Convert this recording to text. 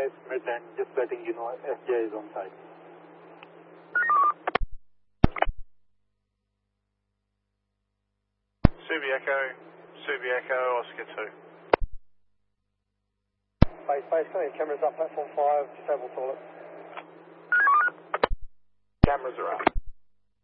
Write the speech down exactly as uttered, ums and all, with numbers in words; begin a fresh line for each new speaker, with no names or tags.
five Smith and just letting you know S J is on site.
Subi Echo, Subi Echo, Oscar two.
Base, base, come in, cameras up, platform five, disabled toilet.
Cameras are up.